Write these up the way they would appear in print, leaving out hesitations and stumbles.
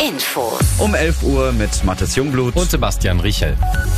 Infos. Um 11 Uhr mit Mathis Jungblut und Sebastian Richel.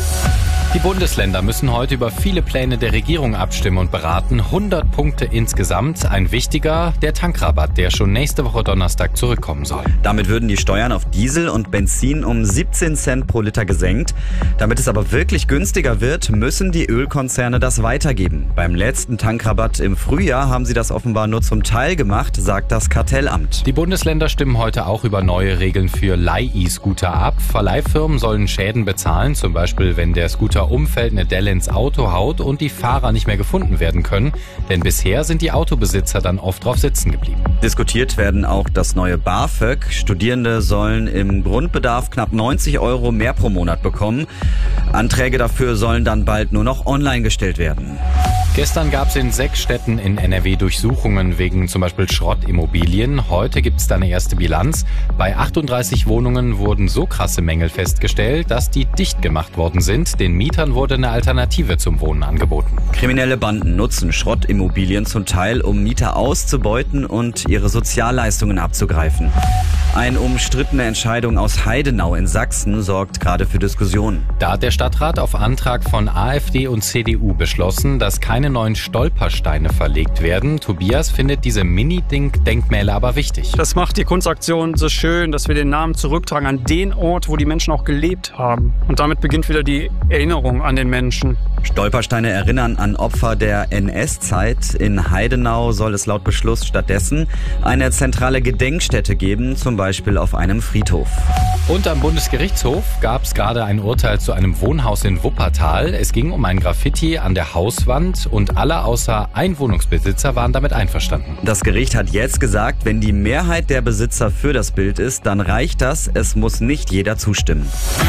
Die Bundesländer müssen heute über viele Pläne der Regierung abstimmen und beraten. 100 Punkte insgesamt. Ein wichtiger, der Tankrabatt, der schon nächste Woche Donnerstag zurückkommen soll. Damit würden die Steuern auf Diesel und Benzin um 17 Cent pro Liter gesenkt. Damit es aber wirklich günstiger wird, müssen die Ölkonzerne das weitergeben. Beim letzten Tankrabatt im Frühjahr haben sie das offenbar nur zum Teil gemacht, sagt das Kartellamt. Die Bundesländer stimmen heute auch über neue Regeln für Leih-E-Scooter ab. Verleihfirmen sollen Schäden bezahlen, zum Beispiel wenn der Scooter umfällt, eine Delle ins Auto haut und die Fahrer nicht mehr gefunden werden können. Denn bisher sind die Autobesitzer dann oft drauf sitzen geblieben. Diskutiert werden auch das neue BAföG. Studierende sollen im Grundbedarf knapp 90 € mehr pro Monat bekommen. Anträge dafür sollen dann bald nur noch online gestellt werden. Gestern gab es in 6 Städten in NRW Durchsuchungen wegen zum Beispiel Schrottimmobilien. Heute gibt es da eine erste Bilanz. Bei 38 Wohnungen wurden so krasse Mängel festgestellt, dass die dicht gemacht worden sind. Den Mietern wurde eine Alternative zum Wohnen angeboten. Kriminelle Banden nutzen Schrottimmobilien zum Teil, um Mieter auszubeuten und ihre Sozialleistungen abzugreifen. Eine umstrittene Entscheidung aus Heidenau in Sachsen sorgt gerade für Diskussionen. Da hat der Stadtrat auf Antrag von AfD und CDU beschlossen, dass keine neuen Stolpersteine verlegt werden. Tobias findet diese Mini-Denkmäler aber wichtig. Das macht die Kunstaktion so schön, dass wir den Namen zurücktragen an den Ort, wo die Menschen auch gelebt haben. Und damit beginnt wieder die Erinnerung an den Menschen. Stolpersteine erinnern an Opfer der NS-Zeit. In Heidenau soll es laut Beschluss stattdessen eine zentrale Gedenkstätte geben, zum Beispiel auf einem Friedhof. Und am Bundesgerichtshof gab es gerade ein Urteil zu einem Wohnhaus in Wuppertal. Es ging um ein Graffiti an der Hauswand und alle außer ein Wohnungsbesitzer waren damit einverstanden. Das Gericht hat jetzt gesagt, wenn die Mehrheit der Besitzer für das Bild ist, dann reicht das. Es muss nicht jeder zustimmen.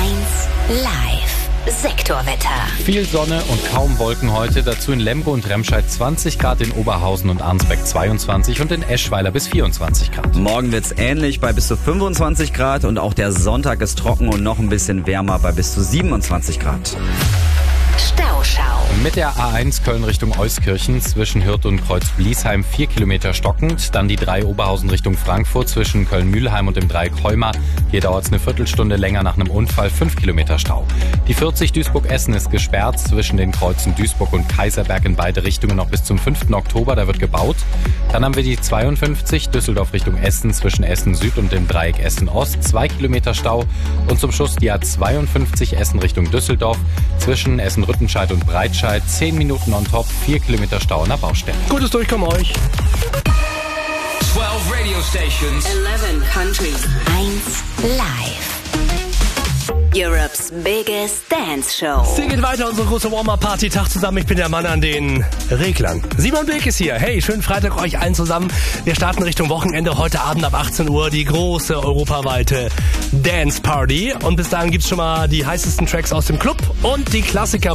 1 Live. Sektorwetter. Viel Sonne und kaum Wolken heute. Dazu in Lemgo und Remscheid 20 Grad, in Oberhausen und Arnsberg 22 und in Eschweiler bis 24 Grad. Morgen wird's ähnlich bei bis zu 25 Grad und auch der Sonntag ist trocken und noch ein bisschen wärmer bei bis zu 27 Grad. Stauschau. Mit der A1 Köln Richtung Euskirchen zwischen Hürth und Kreuz-Bliesheim 4 Kilometer stockend. Dann die 3 Oberhausen Richtung Frankfurt zwischen Köln-Mühlheim und dem Dreieck Heuma. Hier dauert es eine Viertelstunde länger nach einem Unfall, 5 Kilometer Stau. Die 40 Duisburg-Essen ist gesperrt zwischen den Kreuzen Duisburg und Kaiserberg in beide Richtungen noch bis zum 5. Oktober. Da wird gebaut. Dann haben wir die 52 Düsseldorf Richtung Essen zwischen Essen Süd und dem Dreieck Essen Ost, 2 Kilometer Stau. Und zum Schluss die A52 Essen Richtung Düsseldorf zwischen Essen Rüttenscheid und Breitscheid, 10 Minuten on top, 4 Kilometer Stau an der Baustelle. Gutes Durchkommen euch. 12 radio stations. 11 countries. 1 Live. Europe's biggest dance show. Hier geht weiter unsere große Warm-Up-Party-Tag zusammen. Ich bin der Mann an den Reglern. Simon Bilk ist hier. Hey, schönen Freitag euch allen zusammen. Wir starten Richtung Wochenende. Heute Abend ab 18 Uhr die große europaweite Dance Party. Und bis dahin gibt's schon mal die heißesten Tracks aus dem Club und die Klassiker